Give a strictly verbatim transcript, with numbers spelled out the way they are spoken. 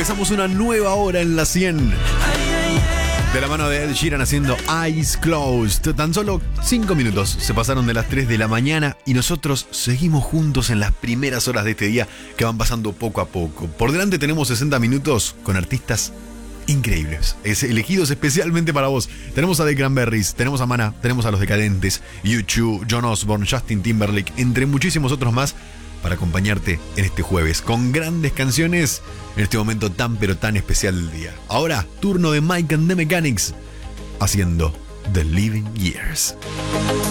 Empezamos una nueva hora en la cien. De la mano de Ed Sheeran haciendo Eyes Closed. Tan solo cinco minutos se pasaron de las tres de la mañana y nosotros seguimos juntos en las primeras horas de este día que van pasando poco a poco. Por delante tenemos sesenta minutos con artistas increíbles, es elegidos especialmente para vos. Tenemos a The Cranberries, tenemos a Maná, tenemos a Los Decadentes, U dos, John Osborne, Justin Timberlake, entre muchísimos otros más, para acompañarte en este jueves con grandes canciones en este momento tan pero tan especial del día. Ahora, turno de Mike and the Mechanics haciendo The Living Years.